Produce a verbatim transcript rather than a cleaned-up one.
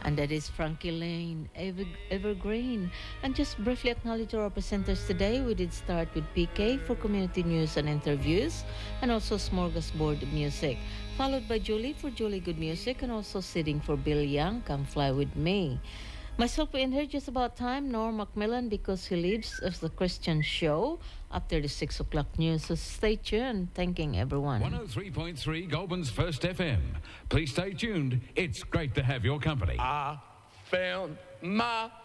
And that is Frankie Lane, Ever, Evergreen. And just briefly acknowledge our presenters today. We did start with P K for community news and interviews, and also Smorgasbord Music, followed by Julie for Julie Good Music, and also sitting for Bill Young, Come Fly With Me. Myself, we in here just about time, Norm Macmillan, because he leads as the Christian show after the six o'clock news. So stay tuned. Thanking everyone. one oh three point three Goulburn's First F M. Please stay tuned. It's great to have your company. I found my